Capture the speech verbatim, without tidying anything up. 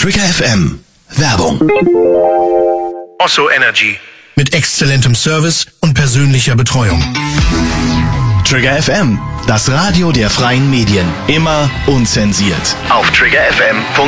Trigger F M. Werbung. Osso Energy. Mit exzellentem Service und persönlicher Betreuung. Trigger F M, das Radio der freien Medien. Immer unzensiert. Auf trigger f m punkt de